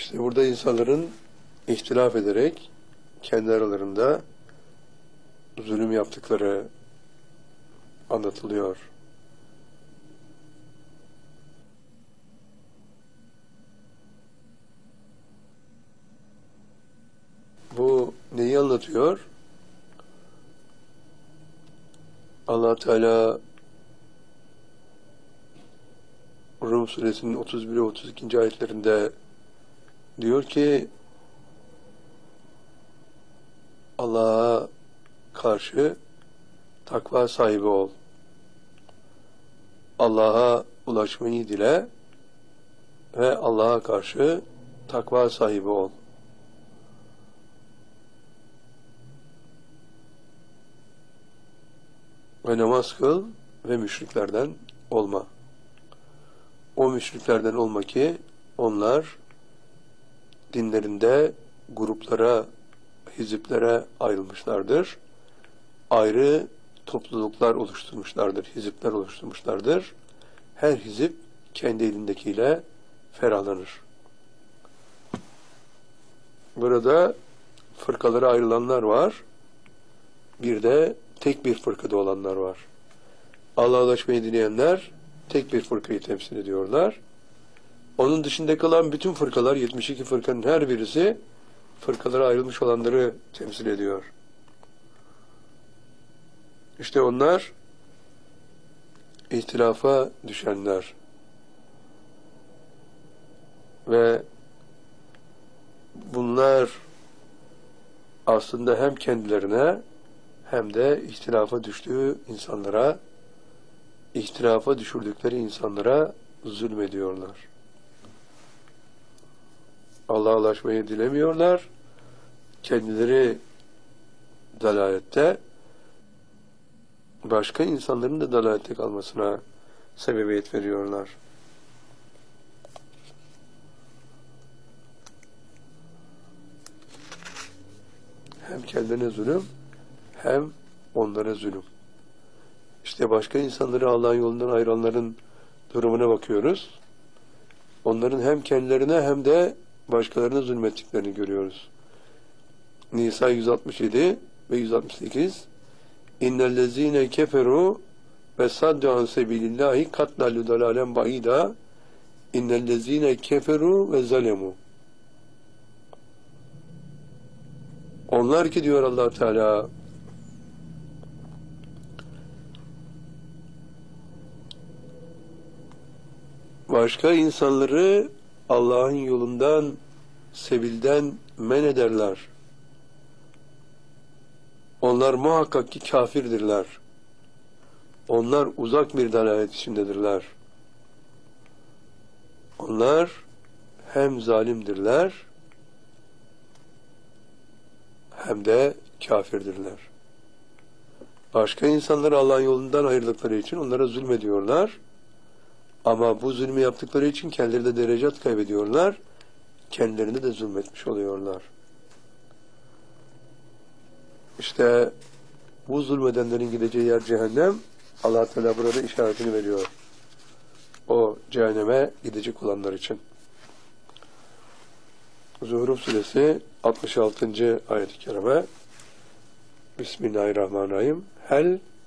İşte burada insanların ihtilaf ederek kendi aralarında zulüm yaptıkları anlatılıyor. Bu neyi anlatıyor? Allah Teala Rum suresinin 31 ve 32. ayetlerinde diyor ki Allah'a karşı takva sahibi ol. Allah'a ulaşmayı dile ve Allah'a karşı takva sahibi ol. Ve namaz kıl ve müşriklerden olma. O müşriklerden olma ki onlar dinlerinde gruplara, hiziplere ayrılmışlardır. Ayrı topluluklar oluşturmuşlardır, hizipler oluşturmuşlardır. Her hizip kendi elindekiyle ferahlanır. Burada fırkalara ayrılanlar var. Bir de tek bir fırkada olanlar var. Allah'a ulaşmayı dileyenler tek bir fırkayı temsil ediyorlar. Onun dışında kalan bütün fırkalar, 72 fırkanın her birisi fırkalara ayrılmış olanları temsil ediyor. İşte onlar ihtilafa düşenler ve bunlar aslında hem kendilerine hem de ihtilafa düştüğü insanlara, ihtilafa düşürdükleri insanlara zulmediyorlar. Allah'a ulaşmayı dilemiyorlar. Kendileri dalalette, başka insanların da dalalette kalmasına sebebiyet veriyorlar. Hem kendilerine zulüm, hem onlara zulüm. İşte başka insanları Allah'ın yolundan ayıranların durumuna bakıyoruz. Onların hem kendilerine hem de başkalarına zulmettiklerini görüyoruz. Nisa 167 ve 168 İnnellezîne keferû ve saddu an sebilillâhi katlalü dalâlen ba'îdâ İnnellezîne keferû ve zalemû. Onlar ki diyor Allah Teala başka insanları Allah'ın yolundan, sebilden men ederler. Onlar muhakkak ki kafirdirler. Onlar uzak bir dalalet içindedirler. Onlar hem zalimdirler hem de kafirdirler. Başka insanları Allah'ın yolundan ayırdıkları için onlara zulmediyorlar. Ama bu zulmü yaptıkları için kendileri de derecat kaybediyorlar. Kendilerine de zulmetmiş oluyorlar. İşte bu zulmedenlerin gideceği yer cehennem. Allah Teala burada işaretini veriyor. O cehenneme gidecek olanlar için. Zuhruf suresi 66. ayet-i kerime. Bismillahirrahmanirrahim. Hel